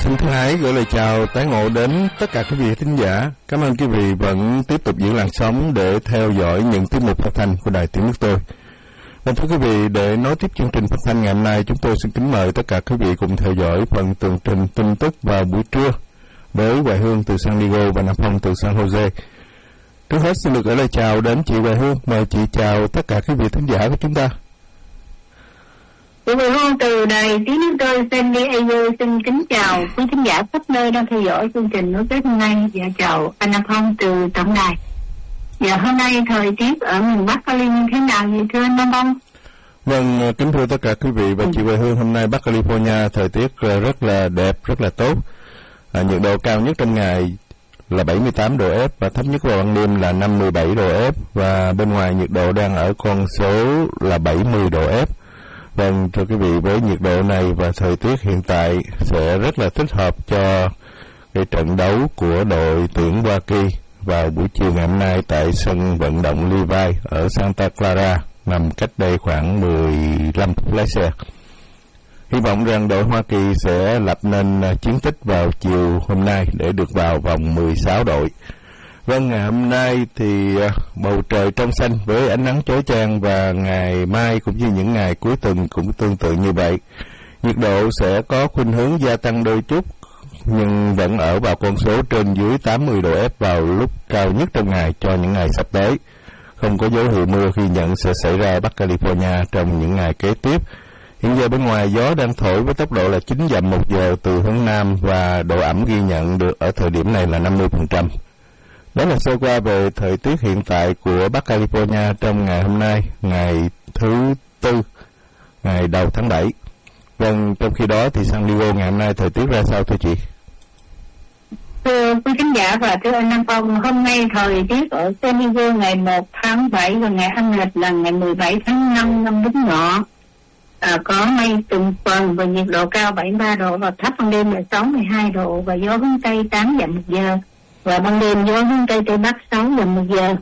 Xin thân ái gửi lời chào tái ngộ đến tất cả quý vị thính giả. Cảm ơn quý vị vẫn tiếp tục giữ làn sóng để theo dõi những tiết mục phát thanh của Đài Tiếng Nước Tôi. Và thưa quý vị, để nối tiếp chương trình phát thanh ngày hôm nay, chúng tôi xin kính mời tất cả quý vị cùng theo dõi phần tường trình tin tức vào buổi trưa với Hoài Hương từ San Diego và Nam Phong từ San Jose. Trước hết xin được gửi lời chào đến chị Hoài Hương. Mời chị chào tất cả quý vị thính giả của chúng ta. Chị Hoài Hương từ Đài Tiếng Nước Tôi San Diego xin kính chào quý thính giả khắp nơi đang theo dõi chương trình nối kết hôm nay, và chào anh Nam Phong từ tổng đài. Và hôm nay thời tiết ở miền Bắc California thế nào vậy thưa anh Nam Phong? Vâng, kính thưa tất cả quý vị và chị Hoài Hương, hôm nay Bắc California thời tiết rất là đẹp, rất là tốt. Nhiệt độ cao nhất trong ngày là 78 độ F và thấp nhất vào ban đêm là 57 độ F, và bên ngoài nhiệt độ đang ở con số là 70 độ F. Vâng, thưa quý vị, với nhiệt độ này và thời tiết hiện tại sẽ rất là thích hợp cho cái trận đấu của đội tuyển Hoa Kỳ vào buổi chiều ngày hôm nay tại sân vận động Levi ở Santa Clara, nằm cách đây khoảng 15 phút lái xe. Hy vọng rằng đội Hoa Kỳ sẽ lập nên chiến tích vào chiều hôm nay để được vào vòng 16 đội. Vâng, ngày hôm nay thì bầu trời trong xanh với ánh nắng chói chang, và ngày mai cũng như những ngày cuối tuần cũng tương tự như vậy. Nhiệt độ sẽ có khuynh hướng gia tăng đôi chút, nhưng vẫn ở vào con số trên dưới 80 độ F vào lúc cao nhất trong ngày cho những ngày sắp tới. Không có dấu hiệu mưa ghi nhận sẽ xảy ra Bắc California trong những ngày kế tiếp. Hiện giờ bên ngoài gió đang thổi với tốc độ là 9 dặm một giờ từ hướng Nam, và độ ẩm ghi nhận được ở thời điểm này là 50%. Đó là sơ qua về thời tiết hiện tại của Bắc California trong ngày hôm nay, ngày thứ Tư, ngày đầu tháng 7. Vâng, trong khi đó thì San Diego ngày hôm nay thời tiết ra sao thưa chị? Thưa quý khán giả và thưa anh Nam Phong, hôm nay thời tiết ở San Diego ngày 1 tháng 7 và ngày âm lịch là ngày 17 tháng 5 năm Bính Ngọ. Có mây từng phần và nhiệt độ cao 73 độ và thấp ban đêm là 62 độ và gió hướng Tây 8 dặm một giờ. Và ban đêm gió hướng Tây Tây Bắc 6 dặm một giờ.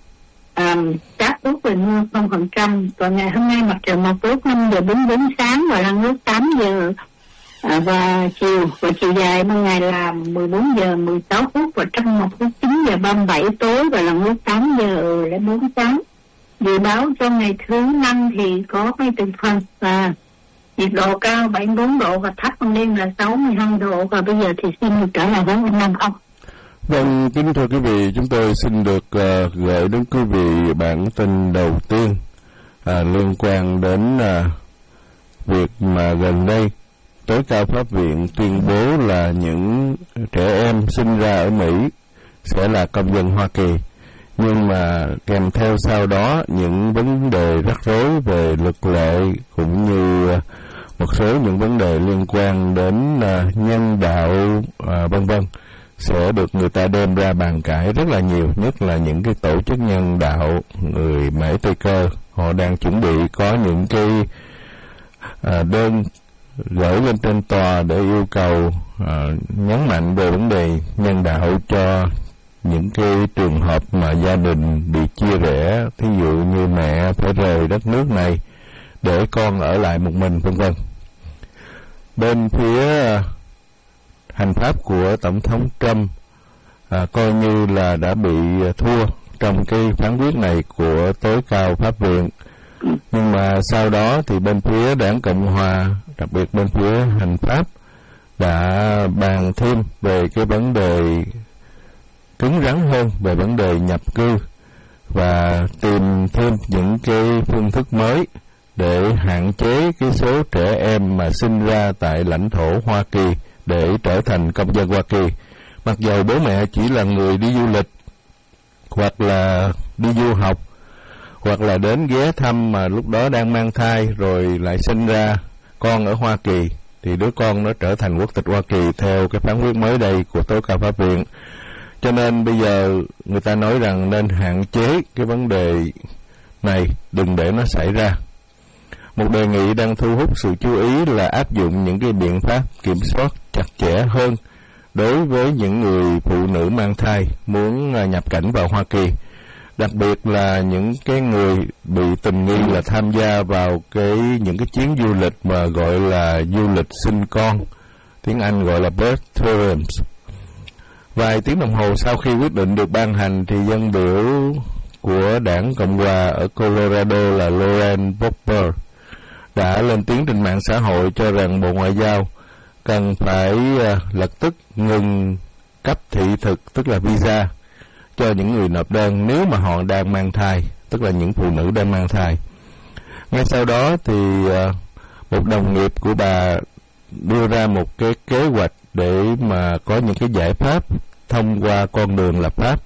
Các ước về mưa 0%. Và ngày hôm nay mặt trời mọc lúc 5 giờ 44 sáng và lặn lúc 8 giờ và chiều dài ban ngày là 14 giờ 16 phút và trăng mọc lúc 9 giờ 37 tối và lặn lúc 8 giờ 04 sáng. Dự báo cho ngày thứ Năm thì có mây từng phần và nhiệt độ cao 74 độ và thấp ban đêm là 62 độ. Và bây giờ thì xin được trở lại với anh Nam Phong. Vâng, kính thưa quý vị, chúng tôi xin được gửi đến quý vị bản tin đầu tiên liên quan đến việc mà gần đây tối cao pháp viện tuyên bố là những trẻ em sinh ra ở Mỹ sẽ là công dân Hoa Kỳ, nhưng mà kèm theo sau đó những vấn đề rắc rối về luật lệ cũng như một số những vấn đề liên quan đến nhân đạo vân vân sẽ được người ta đem ra bàn cãi rất là nhiều, nhất là những cái tổ chức nhân đạo người Mễ Tây Cơ. Họ đang chuẩn bị có những cái đơn gửi lên trên tòa để yêu cầu nhấn mạnh về vấn đề nhân đạo cho những cái trường hợp mà gia đình bị chia rẽ, thí dụ như mẹ phải rời đất nước này để con ở lại một mình vân vân. Bên phía hành pháp của Tổng thống Trump coi như là đã bị thua trong cái phán quyết này của tối cao pháp viện, nhưng mà sau đó thì bên phía đảng Cộng Hòa, đặc biệt bên phía hành pháp, đã bàn thêm về cái vấn đề cứng rắn hơn về vấn đề nhập cư và tìm thêm những cái phương thức mới để hạn chế cái số trẻ em mà sinh ra tại lãnh thổ Hoa Kỳ để trở thành công dân Hoa Kỳ, mặc dầu bố mẹ chỉ là người đi du lịch hoặc là đi du học hoặc là đến ghé thăm mà lúc đó đang mang thai rồi lại sinh ra con ở Hoa Kỳ, thì đứa con nó trở thành quốc tịch Hoa Kỳ theo cái phán quyết mới đây của tối cao pháp viện. Cho nên bây giờ người ta nói rằng nên hạn chế cái vấn đề này, đừng để nó xảy ra. Một đề nghị đang thu hút sự chú ý là áp dụng những cái biện pháp kiểm soát chặt chẽ hơn đối với những người phụ nữ mang thai muốn nhập cảnh vào Hoa Kỳ, đặc biệt là những cái người bị tình nghi là tham gia vào những cái chuyến du lịch mà gọi là du lịch sinh con tiếng Anh gọi là birth theorems. Vài tiếng đồng hồ sau khi quyết định được ban hành thì dân biểu của đảng Cộng hòa ở Colorado là Lauren Boebert đã lên tiếng trên mạng xã hội cho rằng Bộ Ngoại giao cần phải lập tức ngừng cấp thị thực, tức là visa, cho những người nộp đơn nếu mà họ đang mang thai, tức là những phụ nữ đang mang thai. Ngay sau đó thì một đồng nghiệp của bà đưa ra một cái kế hoạch để mà có những cái giải pháp thông qua con đường lập pháp.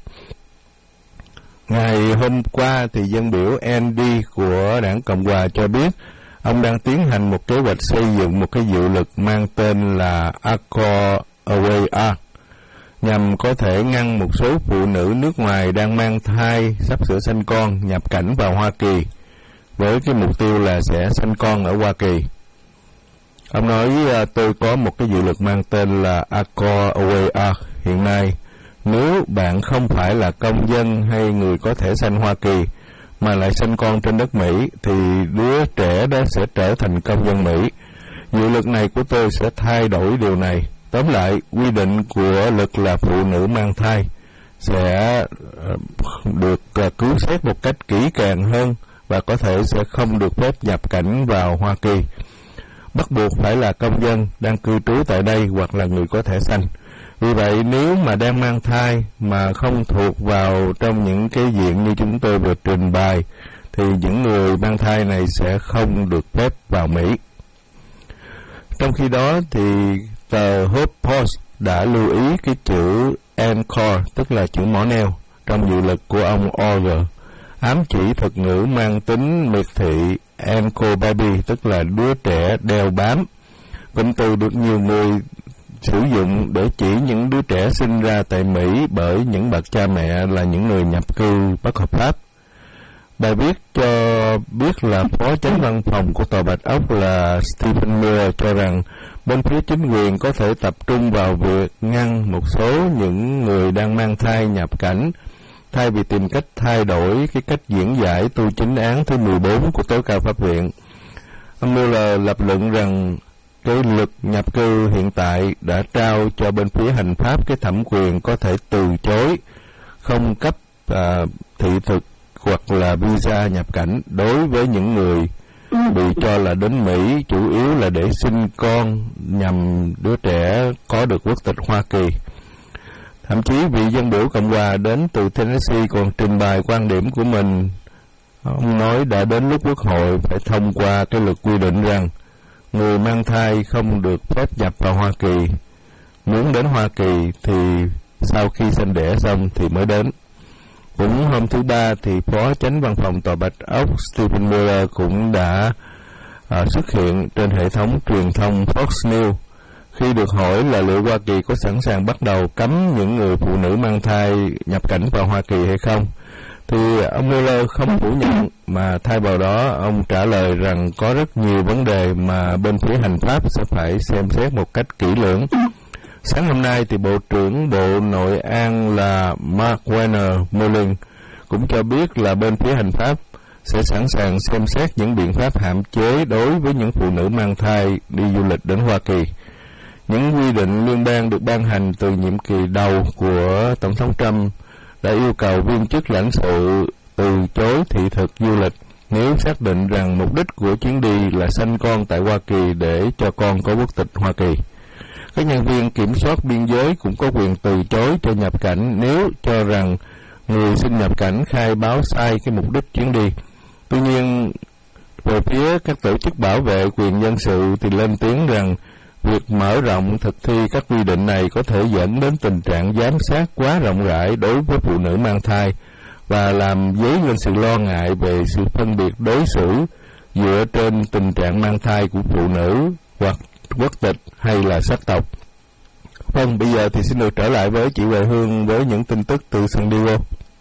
Ngày hôm qua thì dân biểu Andy của đảng Cộng hòa cho biết ông đang tiến hành một kế hoạch xây dựng một cái dự luật mang tên là Accord Away Act nhằm có thể ngăn một số phụ nữ nước ngoài đang mang thai sắp sửa sanh con nhập cảnh vào Hoa Kỳ với cái mục tiêu là sẽ sanh con ở Hoa Kỳ. Ông nói tôi có một cái dự luật mang tên là Accord Away Act hiện nay. Nếu bạn không phải là công dân hay người có thẻ xanh Hoa Kỳ mà lại sanh con trên đất Mỹ thì đứa trẻ đó sẽ trở thành công dân Mỹ. Dự luật này của tôi sẽ thay đổi điều này. Tóm lại, quy định của luật là phụ nữ mang thai sẽ được cứu xét một cách kỹ càng hơn và có thể sẽ không được phép nhập cảnh vào Hoa Kỳ. Bắt buộc phải là công dân đang cư trú tại đây hoặc là người có thẻ xanh. Vì vậy, nếu mà đang mang thai mà không thuộc vào trong những cái diện như chúng tôi vừa trình bày, thì những người mang thai này sẽ không được phép vào Mỹ. Trong khi đó, thì tờ Hope Post đã lưu ý cái chữ Encore, tức là chữ mỏ neo, trong dự luật của ông Orger, ám chỉ thuật ngữ mang tính miệt thị Ankle baby, tức là đứa trẻ đeo bám. Cụm từ được nhiều người sử dụng để chỉ những đứa trẻ sinh ra tại Mỹ bởi những bậc cha mẹ là những người nhập cư bất hợp pháp. Bài viết cho biết là Phó Chánh Văn phòng của Tòa Bạch Ốc là Stephen Miller cho rằng bên phía chính quyền có thể tập trung vào việc ngăn một số những người đang mang thai nhập cảnh thay vì tìm cách thay đổi cái cách diễn giải tu chính án thứ 14 của Tối cao Pháp viện. Ông Miller lập luận rằng cái luật nhập cư hiện tại đã trao cho bên phía hành pháp cái thẩm quyền có thể từ chối không cấp thị thực hoặc là visa nhập cảnh đối với những người bị cho là đến Mỹ chủ yếu là để sinh con nhằm đứa trẻ có được quốc tịch Hoa Kỳ. Thậm chí vị dân biểu Cộng hòa đến từ Tennessee còn trình bày quan điểm của mình. Ông nói đã đến lúc Quốc hội phải thông qua cái luật quy định rằng người mang thai không được phép nhập vào Hoa Kỳ. Muốn đến Hoa Kỳ thì sau khi sinh đẻ xong thì mới đến. Cũng hôm thứ Ba thì Phó Chánh Văn phòng Tòa Bạch Ốc Stephen Miller cũng đã xuất hiện trên hệ thống truyền thông Fox News khi được hỏi là liệu Hoa Kỳ có sẵn sàng bắt đầu cấm những người phụ nữ mang thai nhập cảnh vào Hoa Kỳ hay không. Thì ông Miller không phủ nhận mà thay vào đó ông trả lời rằng có rất nhiều vấn đề mà bên phía hành pháp sẽ phải xem xét một cách kỹ lưỡng. Sáng hôm nay thì Bộ trưởng Bộ Nội an là Mark Warner Mullin cũng cho biết là bên phía hành pháp sẽ sẵn sàng xem xét những biện pháp hạn chế đối với những phụ nữ mang thai đi du lịch đến Hoa Kỳ. Những quy định liên bang được ban hành từ nhiệm kỳ đầu của Tổng thống Trump đã yêu cầu viên chức lãnh sự từ chối thị thực du lịch nếu xác định rằng mục đích của chuyến đi là sanh con tại Hoa Kỳ để cho con có quốc tịch Hoa Kỳ. Các nhân viên kiểm soát biên giới cũng có quyền từ chối cho nhập cảnh nếu cho rằng người xin nhập cảnh khai báo sai cái mục đích chuyến đi. Tuy nhiên, về phía các tổ chức bảo vệ quyền dân sự thì lên tiếng rằng việc mở rộng thực thi các quy định này có thể dẫn đến tình trạng giám sát quá rộng rãi đối với phụ nữ mang thai và làm dấy lên sự lo ngại về sự phân biệt đối xử dựa trên tình trạng mang thai của phụ nữ hoặc quốc tịch hay là sắc tộc. Vâng, bây giờ thì xin được trở lại với chị Huệ Hương với những tin tức từ San Diego.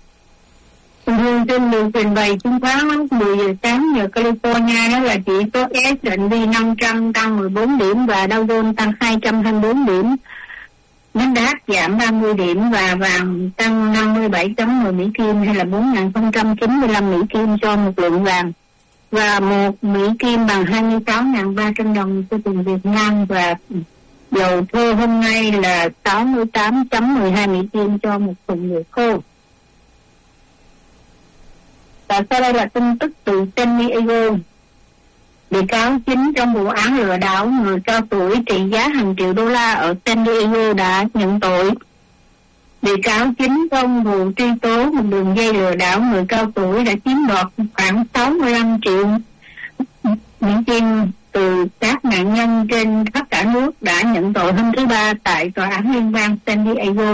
Trên đường trình bày chứng khoán lúc 10 giờ sáng giờ California đó là chỉ số S&P 500 tăng 14 điểm và Dow Jones tăng 224 điểm. Nasdaq giảm 30 điểm và vàng tăng 57.10 Mỹ Kim hay là 4.095 Mỹ Kim cho một lượng vàng. Và một Mỹ Kim bằng 26.300 đồng cho tiền Việt Nam và Dầu thô hôm nay là 68.12 Mỹ Kim cho một thùng dầu khô. Và sau đây là tin tức từ San Diego. Bị cáo chính trong vụ án lừa đảo người cao tuổi trị giá hàng triệu đô la ở San Diego đã nhận tội. Bị cáo chính trong vụ truy tố một đường dây lừa đảo người cao tuổi đã chiếm đoạt khoảng 65 triệu Mỹ Kim từ các nạn nhân trên khắp cả nước đã nhận tội hôm thứ Ba tại Tòa án Liên bang San Diego.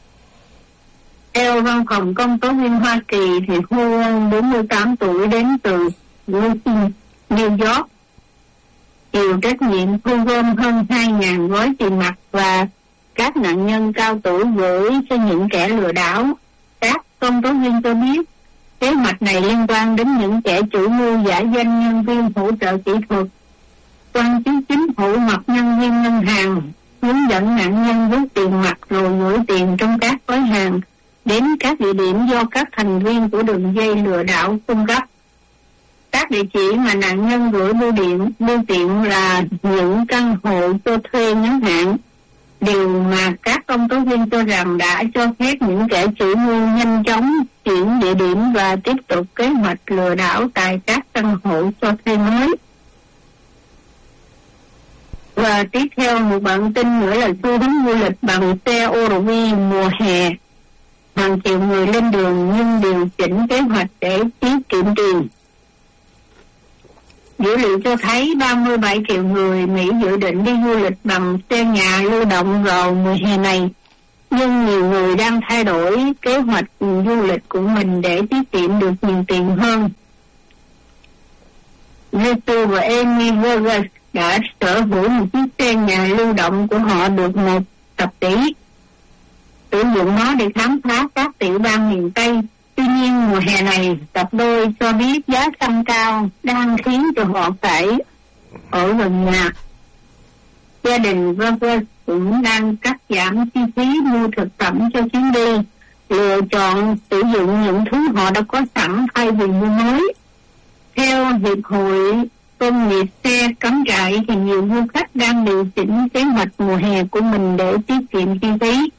Theo văn phòng công tố viên Hoa Kỳ thì Huon 48 tuổi đến từ New York chịu trách nhiệm thu gom hơn 2.000 gói tiền mặt và các nạn nhân cao tuổi gửi cho những kẻ lừa đảo. Các công tố viên cho biết kế hoạch này liên quan đến những kẻ chủ mưu giả danh nhân viên hỗ trợ kỹ thuật, quan chức chính phủ hoặc nhân viên ngân hàng, hướng dẫn nạn nhân rút tiền mặt rồi gửi tiền trong các gói hàng đến các địa điểm do các thành viên của đường dây lừa đảo cung cấp. Các địa chỉ mà nạn nhân gửi bưu điện là những căn hộ cho thuê ngắn hạn, điều mà các công tố viên cho rằng đã cho phép những kẻ chủ mưu nhanh chóng chuyển địa điểm và tiếp tục kế hoạch lừa đảo tại các căn hộ cho thuê mới. Và tiếp theo một bản tin nữa là xu hướng du lịch bằng xe RV mùa hè. Hàng triệu người lên đường nhưng điều chỉnh kế hoạch để tiết kiệm tiền. Dữ liệu cho thấy 37 triệu người Mỹ dự định đi du lịch bằng xe nhà lưu động vào mùa hè này. Nhưng nhiều người đang thay đổi kế hoạch du lịch của mình để tiết kiệm được nhiều tiền hơn. Ritu và Amy Vegas đã sở hữu một chiếc xe nhà lưu động của họ được 1 thập tỷ. Sử dụng nó để khám phá các tiểu bang miền Tây. Tuy nhiên mùa hè này, cặp đôi cho biết giá xăng cao đang khiến cho họ phải ở gần nhà. Gia đình Vegas cũng đang cắt giảm chi phí mua thực phẩm cho chuyến đi, lựa chọn sử dụng những thứ họ đã có sẵn thay vì mua mới. Theo Hiệp hội Công nghiệp xe cắm trại thì nhiều du khách đang điều chỉnh kế hoạch mùa hè của mình để tiết kiệm chi phí.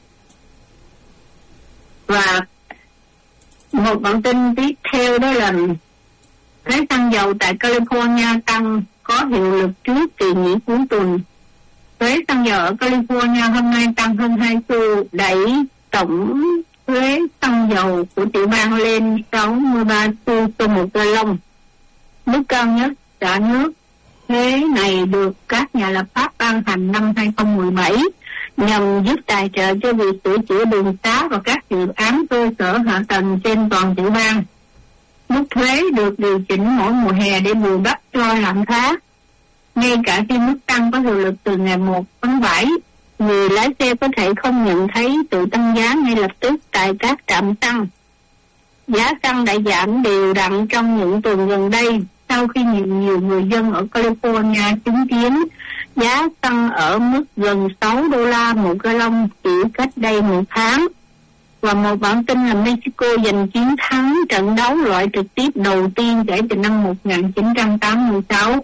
Và một bản tin tiếp theo đó là giá xăng dầu tại California tăng có hiệu lực trước kỳ nghỉ cuối tuần. Thuế xăng dầu ở California hôm nay tăng hơn 2 xu, đẩy tổng thuế xăng dầu của tiểu bang lên 63 xu cho một gallon, mức cao nhất cả nước. Thuế này được các nhà lập pháp ban hành năm 2017 nhằm giúp tài trợ cho việc sửa chữa đường xá và các dự án cơ sở hạ tầng trên toàn tiểu bang. Mức thuế được điều chỉnh mỗi mùa hè để bù đắp cho lạm phát. Ngay cả khi mức tăng có hiệu lực từ ngày 1 tháng 7, người lái xe có thể không nhận thấy sự tăng giá ngay lập tức tại các trạm xăng. Giá xăng đã giảm đều đặn trong những tuần gần đây sau khi nhiều người dân ở California chứng kiến giá xăng ở mức gần 6 đô la một gallon chỉ cách đây một tháng. Và một bản tin là Mexico giành chiến thắng trận đấu loại trực tiếp đầu tiên kể từ năm 1986.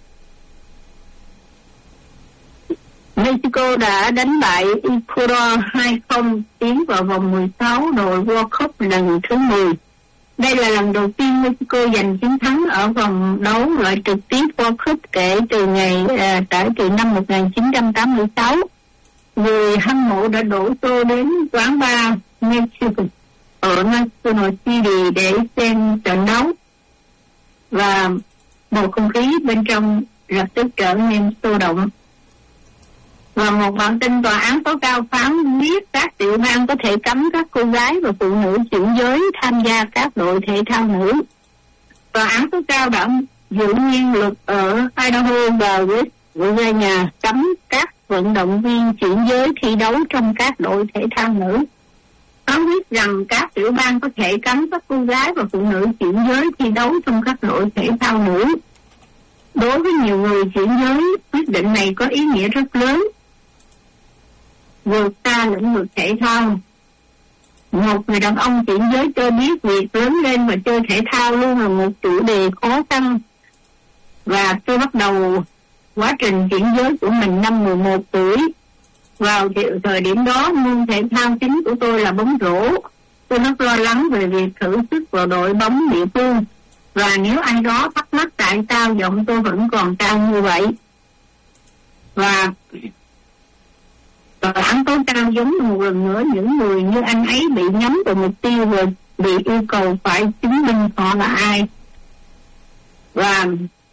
Mexico đã đánh bại Ecuador 2-0 tiến vào vòng 16 đội World Cup lần thứ 10. Đây là lần đầu tiên Mexico giành chiến thắng ở vòng đấu loại trực tiếp World Cup kể từ từ năm 1986. Người hâm mộ đã đổ xô đến quán bar Mexico ở National City để xem trận đấu, và bầu không khí bên trong lập tức trở nên sôi động. Và một bản tin tòa án tối cao phán biết các tiểu bang có thể cấm các cô gái và phụ nữ chuyển giới tham gia các đội thể thao nữ. Tòa án tối cao đã giữ nguyên luật ở Idaho và West Virginia cấm các vận động viên chuyển giới thi đấu trong các đội thể thao nữ. Phán quyết rằng các tiểu bang có thể cấm các cô gái và phụ nữ chuyển giới thi đấu trong các đội thể thao nữ. Đối với nhiều người chuyển giới, quyết định này có ý nghĩa rất lớn, vượt xa lĩnh vực thể thao. Một người đàn ông chuyển giới cho biết việc lớn lên và chơi thể thao luôn là một chủ đề khó khăn, và tôi bắt đầu quá trình chuyển giới của mình năm 11 tuổi. Vào thời điểm đó, môn thể thao chính của tôi là bóng rổ. Tôi rất lo lắng về việc thử sức vào đội bóng địa phương. Và nếu ai đó thắc mắc tại sao giọng tôi vẫn còn cao như vậy. Và tòa án tối cao giống như một lần nữa những người như anh ấy bị nhắm vào mục tiêu và bị yêu cầu phải chứng minh họ là ai. Và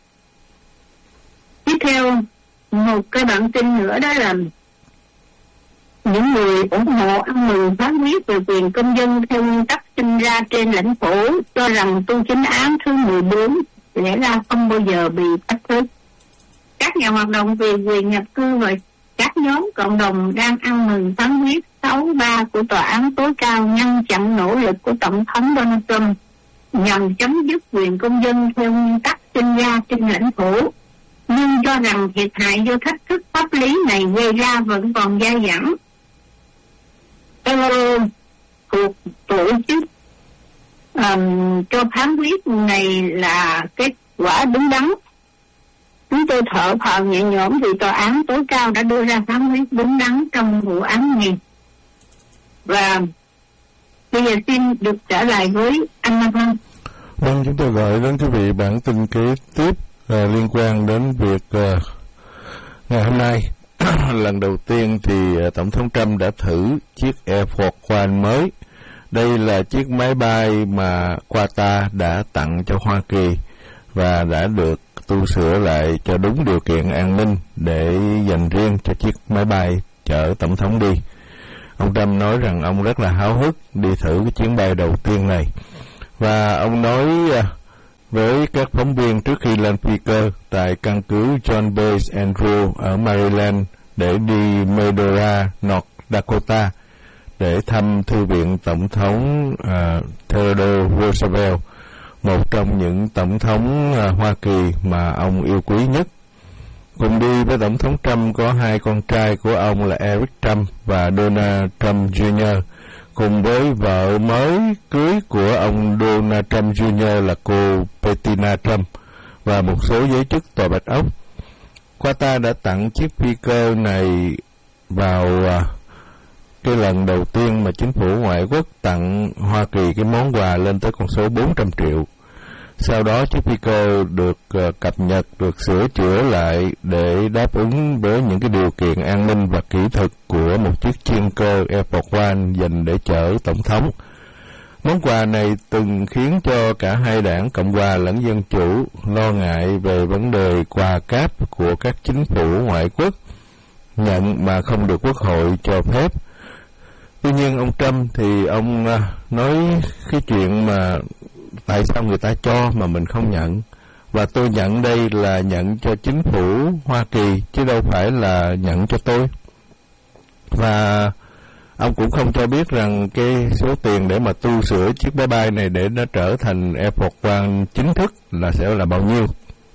tiếp theo một cái bản tin nữa đó là những người ủng hộ ăn mừng phán quyết về quyền công dân theo nguyên tắc sinh ra trên lãnh thổ cho rằng tu chính án thứ 14 lẽ ra không bao giờ bị thách thức. Các nhà hoạt động về quyền nhập cư và các nhóm cộng đồng đang ăn mừng phán quyết 6-3 của tòa án tối cao ngăn chặn nỗ lực của Tổng thống Donald Trump nhằm chấm dứt quyền công dân theo nguyên tắc sinh ra trên lãnh thổ, nhưng cho rằng thiệt hại do thách thức pháp lý này gây ra vẫn còn dai dẳng. Cuộc tổ chức cho phán quyết này là kết quả đúng đắn. Chúng tôi thở phào nhẹ nhõm vì tòa án tối cao đã đưa ra phán quyết đúng đắn trong vụ án này. Và bây giờ xin được trở lại với anh Nam Văn. Vâng, chúng tôi gọi đến quý vị bản tin kế tiếp liên quan đến việc ngày hôm nay lần đầu tiên thì Tổng thống Trump đã thử chiếc Air Force One mới. Đây là chiếc máy bay mà Qatar đã tặng cho Hoa Kỳ và đã được tu sửa lại cho đúng điều kiện an ninh để dành riêng cho chiếc máy bay chở Tổng thống đi. Ông Trump nói rằng ông rất là háo hức đi thử cái chuyến bay đầu tiên này. Và ông nói với các phóng viên trước khi lên phi cơ tại căn cứ John Base Andrews ở Maryland để đi Medora, North Dakota để thăm Thư viện Tổng thống Theodore Roosevelt, một trong những tổng thống Hoa Kỳ mà ông yêu quý nhất. Cùng đi với Tổng thống Trump có hai con trai của ông là Eric Trump và Donald Trump Jr., cùng với vợ mới cưới của ông Donald Trump Jr. là cô Bettina Trump và một số giới chức Tòa Bạch Ốc. Qatar đã tặng chiếc phi cơ này vào cái lần đầu tiên mà chính phủ ngoại quốc tặng Hoa Kỳ cái món quà lên tới con số 400 triệu. Sau đó chiếc phi cơ được cập nhật, được sửa chữa lại để đáp ứng với những cái điều kiện an ninh và kỹ thuật của một chiếc chuyên cơ Air Force One dành để chở Tổng thống. Món quà này từng khiến cho cả hai đảng Cộng hòa lẫn Dân chủ lo ngại về vấn đề quà cáp của các chính phủ ngoại quốc nhận mà không được Quốc hội cho phép. Tuy nhiên ông Trump thì ông nói cái chuyện mà tại sao người ta cho mà mình không nhận, và tôi nhận đây là nhận cho chính phủ Hoa Kỳ chứ đâu phải là nhận cho tôi. Và ông cũng không cho biết rằng cái số tiền để mà tu sửa chiếc máy bay này để nó trở thành Air Force One chính thức là sẽ là bao nhiêu.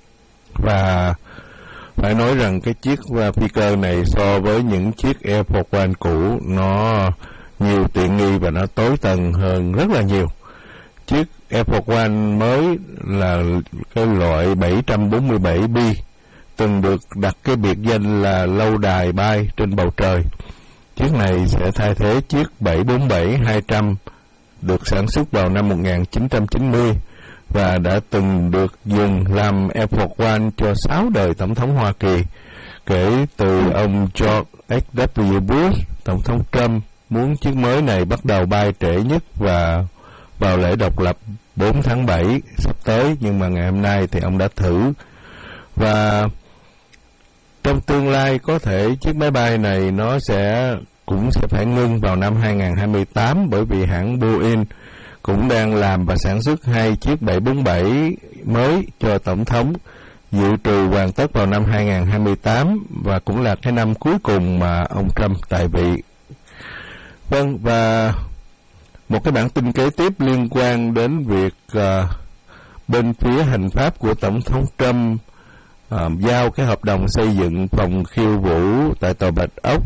Và phải nói rằng cái chiếc phi cơ này so với những chiếc Air Force One cũ nó nhiều tiện nghi và nó tối tầng hơn rất là nhiều. Chiếc Air Force One mới là cái loại 747B, từng được đặt cái biệt danh là lâu đài bay trên bầu trời. Chiếc này sẽ thay thế chiếc 747-200 được sản xuất vào năm 1990 và đã từng được dùng làm Air Force One cho 6 đời Tổng thống Hoa Kỳ, kể từ ông George H.W. Bush. Tổng thống Trump muốn chiếc mới này bắt đầu bay trễ nhất và vào lễ độc lập 4 tháng 7 sắp tới, nhưng mà ngày hôm nay thì ông đã thử. Và trong tương lai có thể chiếc máy bay này nó cũng sẽ phải ngưng vào năm 2028, bởi vì hãng Boeing cũng đang làm và sản xuất 2 chiếc 747 mới cho Tổng thống, dự trù hoàn tất vào năm 2028 và cũng là cái năm cuối cùng mà ông Trump tại vị. Vâng, và một cái bản tin kế tiếp liên quan đến việc bên phía hành pháp của Tổng thống Trump giao cái hợp đồng xây dựng phòng khiêu vũ tại Tòa Bạch Ốc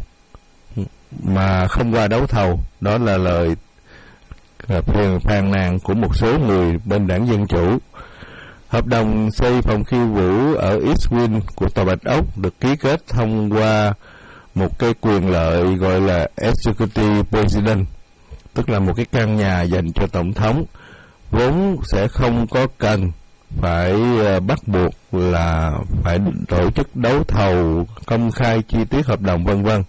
mà không qua đấu thầu. Đó là lời phàn nàn của một số người bên đảng Dân chủ. Hợp đồng xây phòng khiêu vũ ở East Wing của Tòa Bạch Ốc được ký kết thông qua một cái quyền lợi gọi là Executive President, tức là một cái căn nhà dành cho Tổng thống, vốn sẽ không có cần phải bắt buộc là phải tổ chức đấu thầu, công khai chi tiết hợp đồng vân vân.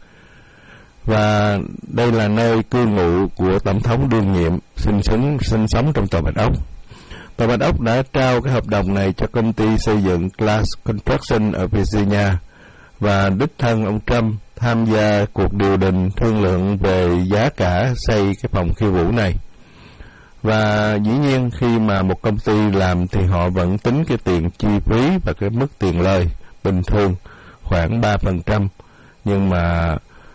Và đây là nơi cư ngụ của Tổng thống đương nhiệm sinh sống trong Tòa Bạch Ốc. Tòa Bạch Ốc đã trao cái hợp đồng này cho công ty xây dựng Glass Construction ở Virginia, và đích thân ông Trump tham gia cuộc điều đình thương lượng về giá cả xây cái phòng khiêu vũ này. Và dĩ nhiên khi mà một công ty làm thì họ vẫn tính cái tiền chi phí và cái mức tiền lời bình thường khoảng 3%, nhưng mà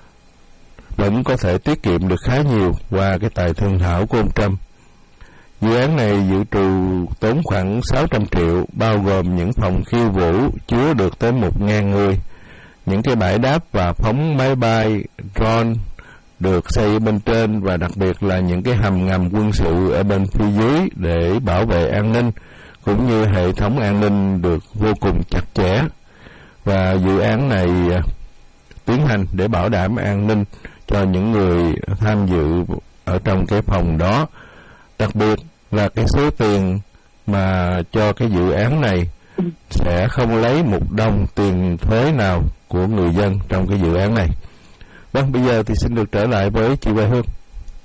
vẫn có thể tiết kiệm được khá nhiều qua cái tài thương thảo của ông Trump. Dự án này dự trù tốn khoảng 600 triệu, bao gồm những phòng khiêu vũ chứa được tới 1.000 người, những cái bãi đáp và phóng máy bay drone được xây ở bên trên, và đặc biệt là những cái hầm ngầm quân sự ở bên phía dưới để bảo vệ an ninh, cũng như hệ thống an ninh được vô cùng chặt chẽ. Và dự án này tiến hành để bảo đảm an ninh cho những người tham dự ở trong cái phòng đó. Đặc biệt là cái số tiền mà cho cái dự án này sẽ không lấy một đồng tiền thuế nào của người dân trong cái dự án này. Vâng, bây giờ thì xin được trở lại với chị Quê Hương.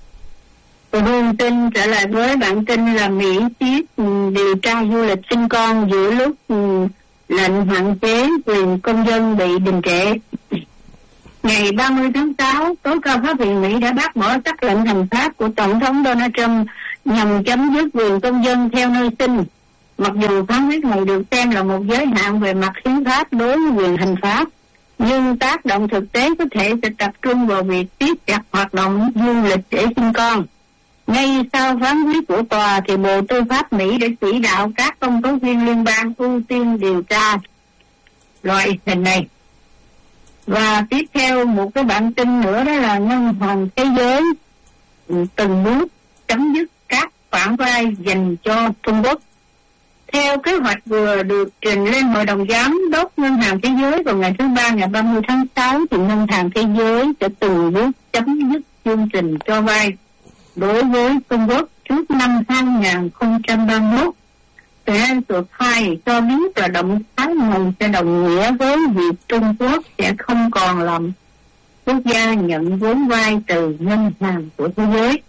Hương tin trở lại với bản tin là Mỹ tiếp điều tra du lịch sinh con giữa lúc lệnh hạn chế quyền công dân bị đình trệ. Ngày 30 tháng 6, tối cao pháp viện Mỹ đã bác bỏ sắc lệnh hành pháp của Tổng thống Donald Trump nhằm chấm dứt quyền công dân theo nơi sinh. Mặc dù phán quyết này được xem là một giới hạn về mặt hiến pháp đối với quyền hành pháp, nhưng tác động thực tế có thể sẽ tập trung vào việc siết chặt hoạt động du lịch để sinh con. Ngay sau phán quyết của tòa, thì Bộ Tư pháp Mỹ đã chỉ đạo các công tố viên liên bang ưu tiên điều tra loại hình này. Và tiếp theo một cái bản tin nữa, đó là Ngân hàng Thế giới từng bước chấm dứt các khoản vay dành cho Trung Quốc. Theo kế hoạch vừa được trình lên Hội đồng Giám đốc Ngân hàng Thế giới vào ngày thứ Ba, ngày 30 tháng 6, thì Ngân hàng Thế giới sẽ từng bước chấm dứt chương trình cho vay đối với Trung Quốc trước năm 2031. Financial Times cho biết là động thái này sẽ đồng nghĩa với việc Trung Quốc sẽ không còn làm quốc gia nhận vốn vay từ ngân hàng của thế giới.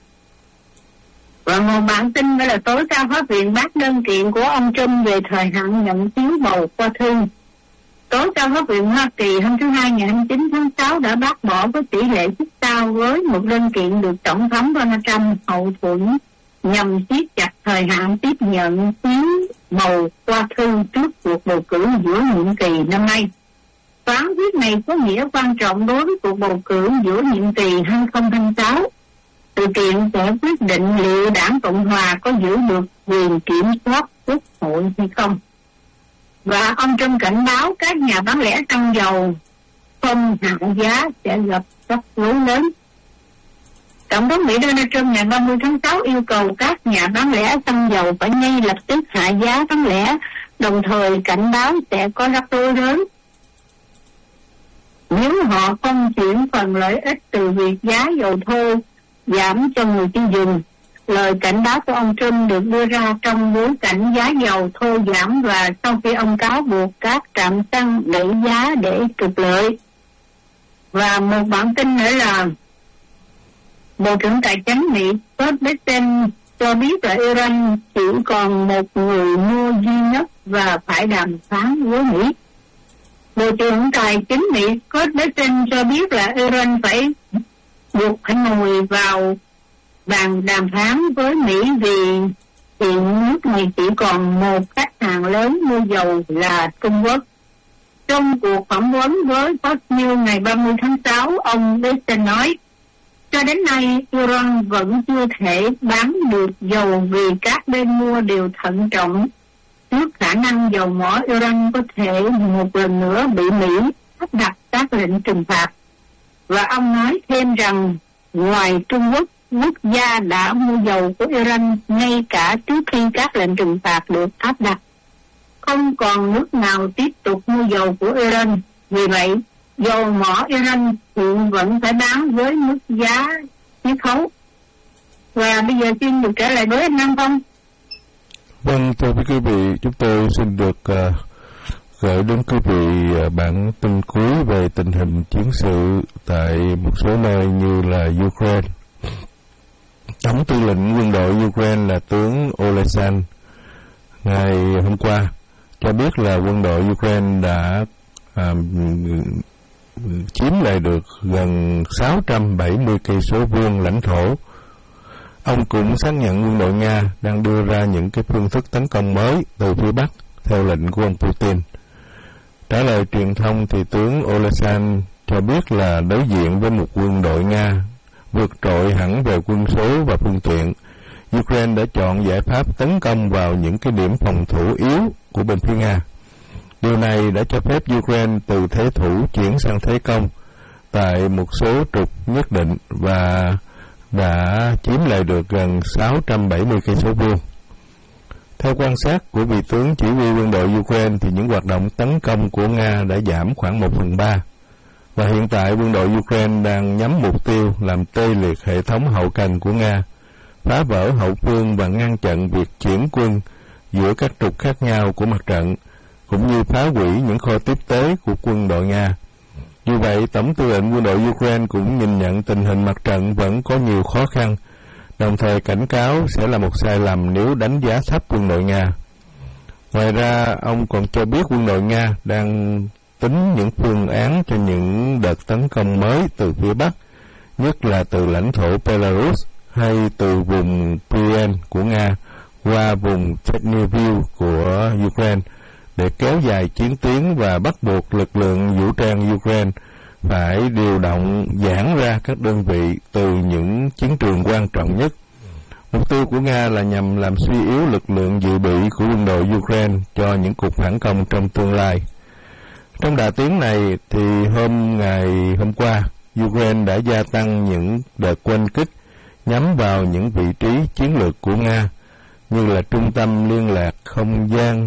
Và một bản tin đó là tối cao pháp viện bác đơn kiện của ông Trump về thời hạn nhận phiếu bầu qua thư. Tối cao pháp viện Hoa Kỳ hôm thứ Hai ngày 29 tháng 6 đã bác bỏ với tỷ lệ xích sao với một đơn kiện được Tổng thống Donald Trump hậu thuẫn nhằm siết chặt thời hạn tiếp nhận phiếu bầu qua thư trước cuộc bầu cử giữa nhiệm kỳ năm nay. Phán quyết này có nghĩa quan trọng đối với cuộc bầu cử giữa nhiệm kỳ 2026. Sự kiện sẽ quyết định liệu đảng Cộng Hòa có giữ được quyền kiểm soát quốc hội hay không. Và ông Trump cảnh báo các nhà bán lẻ xăng dầu không hạ giá sẽ gặp rắc rối lớn. Tổng thống Mỹ Donald Trump ngày 30 tháng 6 yêu cầu các nhà bán lẻ xăng dầu phải ngay lập tức hạ giá bán lẻ, đồng thời cảnh báo sẽ có rắc rối lớn nếu họ không chuyển phần lợi ích từ việc giá dầu thô giảm cho người tiêu dùng. Lời cảnh báo của ông Trump được đưa ra trong bối cảnh giá dầu thô giảm và sau khi ông cáo buộc các trạm xăng đẩy giá để trục lợi. Và một bản tin nữa là Bộ trưởng Tài chính Mỹ Scott Bessent cho biết là Iran chỉ còn một người mua duy nhất và phải đàm phán với Mỹ. Bộ trưởng Tài chính Mỹ Scott Bessent cho biết là Iran buộc phải ngồi vào bàn đàm phán với Mỹ vì hiện nước này chỉ còn một khách hàng lớn mua dầu là Trung Quốc. Trong cuộc phỏng vấn với Fox News ngày 30 tháng 6, ông Bessent nói, cho đến nay Iran vẫn chưa thể bán được dầu vì các bên mua đều thận trọng trước khả năng dầu mỏ Iran có thể một lần nữa bị Mỹ áp đặt các lệnh trừng phạt. Và ông nói thêm rằng ngoài Trung Quốc, quốc gia đã mua dầu của Iran ngay cả trước khi các lệnh trừng phạt được áp đặt. Không còn nước nào tiếp tục mua dầu của Iran. Vì vậy, dầu mỏ Iran hiện vẫn phải bán với mức giá chiết khấu. Và bây giờ xin được trở lại với anh Nam Phong. Vâng, thưa quý vị, chúng tôi xin được gửi đến quý vị bản tin cuối về tình hình chiến sự tại một số nơi như là Ukraine. Tổng tư lệnh quân đội Ukraine là tướng Olesan ngày hôm qua cho biết là quân đội Ukraine đã chiếm lại được gần 670 cây số vuông lãnh thổ. Ông cũng xác nhận quân đội Nga đang đưa ra những cái phương thức tấn công mới từ phía Bắc theo lệnh của ông Putin. Trả lời truyền thông thì tướng Olesan cho biết là đối diện với một quân đội Nga vượt trội hẳn về quân số và phương tiện, Ukraine đã chọn giải pháp tấn công vào những cái điểm phòng thủ yếu của bên phía Nga. Điều này đã cho phép Ukraine từ thế thủ chuyển sang thế công tại một số trục nhất định và đã chiếm lại được gần 670 cây số vuông. Theo quan sát của vị tướng chỉ huy quân đội Ukraine thì những hoạt động tấn công của Nga đã giảm khoảng 1/3 và hiện tại quân đội Ukraine đang nhắm mục tiêu làm tê liệt hệ thống hậu cần của Nga, phá vỡ hậu phương và ngăn chặn việc chuyển quân giữa các trục khác nhau của mặt trận, cũng như phá hủy những kho tiếp tế của quân đội Nga. Như vậy, Tổng tư lệnh quân đội Ukraine cũng nhìn nhận tình hình mặt trận vẫn có nhiều khó khăn, đồng thời cảnh cáo sẽ là một sai lầm nếu đánh giá thấp quân đội Nga. Ngoài ra, ông còn cho biết quân đội Nga đang tính những phương án cho những đợt tấn công mới từ phía Bắc, nhất là từ lãnh thổ Belarus hay từ vùng Prien của Nga qua vùng Chernihiv của Ukraine, để kéo dài chiến tuyến và bắt buộc lực lượng vũ trang Ukraine phải điều động giãn ra các đơn vị từ những chiến trường quan trọng nhất. Mục tiêu của Nga là nhằm làm suy yếu lực lượng dự bị của quân đội Ukraine cho những cuộc phản công trong tương lai. Trong đà tiến này thì ngày hôm qua, Ukraine đã gia tăng những đợt oanh kích nhắm vào những vị trí chiến lược của Nga, như là trung tâm liên lạc không gian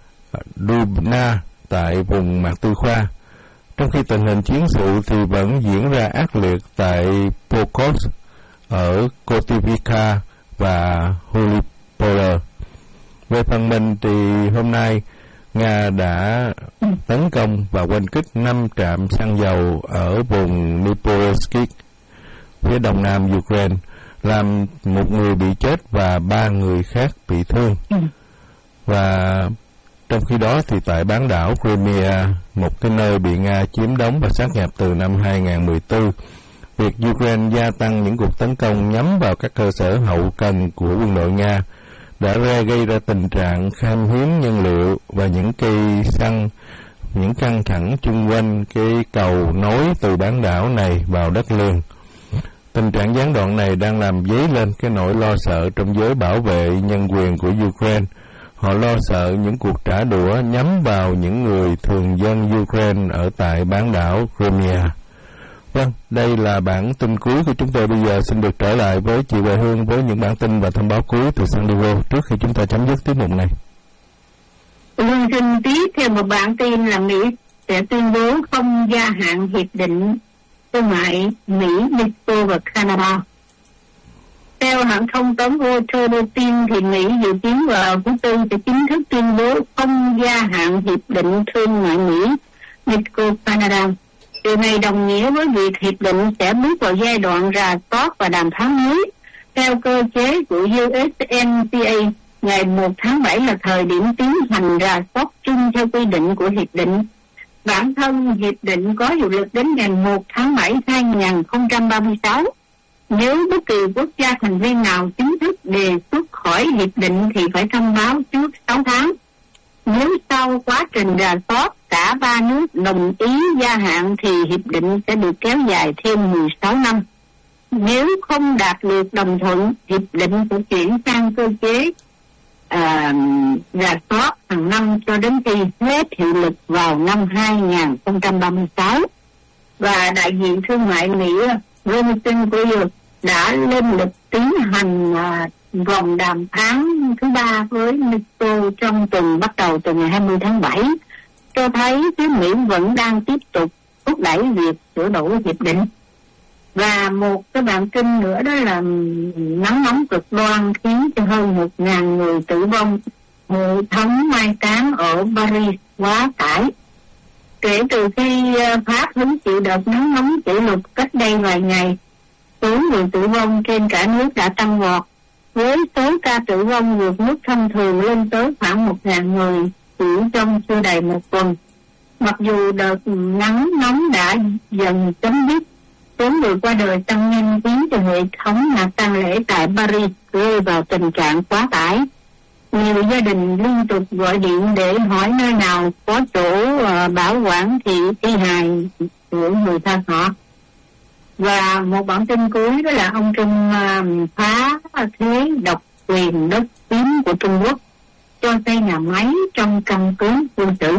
Dubna tại vùng Mạc Tư Khoa, trong khi tình hình chiến sự thì vẫn diễn ra ác liệt tại Pokrovsk ở Kotivka và Holipole. Về phần mình thì hôm nay Nga đã tấn công và oanh kích 5 trạm xăng dầu ở vùng Dnipropetrovsk, phía đông nam Ukraine, làm một người bị chết và 3 người khác bị thương. Và trong khi đó thì tại bán đảo Crimea, một cái nơi bị Nga chiếm đóng và sát nhập từ năm 2014, việc Ukraine gia tăng những cuộc tấn công nhắm vào các cơ sở hậu cần của quân đội Nga đã gây ra tình trạng khan hiếm nhân liệu và những cây xăng, những căng thẳng chung quanh cái cầu nối từ bán đảo này vào đất liền. Tình trạng gián đoạn này đang làm dấy lên cái nỗi lo sợ trong giới bảo vệ nhân quyền của Ukraine. Họ lo sợ những cuộc trả đũa nhắm vào những người thường dân Ukraine ở tại bán đảo Crimea. Vâng, đây là bản tin cuối của chúng tôi. Bây giờ xin được trở lại với chị Huệ Hương với những bản tin và thông báo cuối từ San Diego trước khi chúng ta chấm dứt tiết mục này. Vâng, xin tiếp theo một bản tin là Mỹ sẽ tuyên bố không gia hạn hiệp định thương mại Mỹ, Mexico và Canada. Theo hãng thông tấn Reuters đưa tin thì Mỹ dự kiến vào tháng 4 sẽ chính thức tuyên bố không gia hạn hiệp định thương mại Mỹ, Mexico, Canada. Điều này đồng nghĩa với việc hiệp định sẽ bước vào giai đoạn rà soát và đàm phán mới. Theo cơ chế của USMCA, ngày 1 tháng 7 là thời điểm tiến hành rà soát chung theo quy định của hiệp định. Bản thân hiệp định có hiệu lực đến ngày 1 tháng 7 2036. Nếu bất kỳ quốc gia thành viên nào chính thức đề xuất khỏi hiệp định thì phải thông báo trước 6 tháng. Nếu sau quá trình rà soát cả 3 nước đồng ý gia hạn thì hiệp định sẽ được kéo dài thêm 16 năm. Nếu không đạt được đồng thuận, hiệp định sẽ chuyển sang cơ chế rà soát hàng năm cho đến khi hết hiệu lực vào năm 2036. Và đại diện thương mại Mỹ Robinson Greer đã lên lịch tiến hành vòng đàm phán thứ 3 với Mexico trong tuần bắt đầu từ ngày 20 tháng 7, cho thấy phía Mỹ vẫn đang tiếp tục thúc đẩy việc sửa đổi hiệp định. Và một cái bản tin nữa đó là nắng nóng cực đoan khiến cho hơn 1.000 người tử vong, hệ thống mai táng ở Paris quá tải. Kể từ khi Pháp hứng chịu đợt nắng nóng kỷ lục cách đây vài ngày, số người tử vong trên cả nước đã tăng vọt, với số ca tử vong vượt mức thông thường lên tới khoảng 1.000 người chỉ trong chưa đầy một tuần. Mặc dù đợt nắng nóng đã dần chấm dứt, số người qua đời tăng nhanh khiến cho hệ thống nhà tang lễ tại Paris rơi vào tình trạng quá tải. Nhiều gia đình liên tục gọi điện để hỏi nơi nào có chỗ bảo quản thi hài của người thân họ. Và một bản tin cuối đó là ông Trung phá thế độc quyền đất chiếm của Trung Quốc, cho xây nhà máy trong căn cứ quân sự.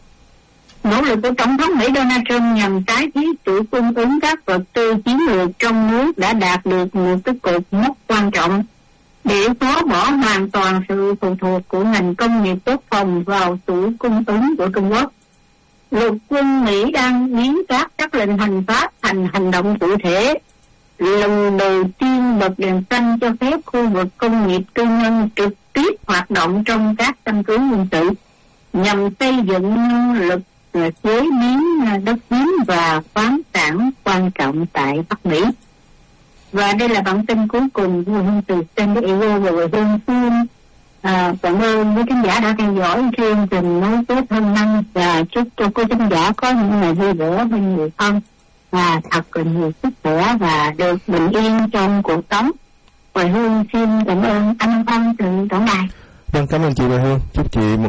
Nỗ lực của Tổng thống Mỹ Donald Trump nhằm tái thiết chuỗi cung ứng các vật tư chiến lược trong nước đã đạt được một cái cột mốc quan trọng để xóa bỏ hoàn toàn sự phụ thuộc của ngành công nghiệp quốc phòng vào chuỗi cung ứng của Trung Quốc. Lục quân Mỹ đang biến các lệnh hành pháp thành hành động cụ thể. Lần đầu tiên bật đèn xanh cho phép khu vực công nghiệp tư nhân trực tiếp hoạt động trong các căn cứ quân sự nhằm xây dựng lực chế biến đất hiếm và khoáng sản quan trọng tại Bắc Mỹ. Và đây là bản tin cuối cùng của Hương từ San Diego và Hương xin cảm ơn quý khán giả đã theo dõi chương trình Nối Kết Hôn Nhân, và chúc cho quý khán giả có những ngày vui vẻ bên người thân và thật là nhiều sức khỏe và được bình yên trong cuộc sống. Và Hương xin cảm ơn anh Phong từ tổng đài. Vâng, cảm ơn chị Bà Hương. Chúc chị một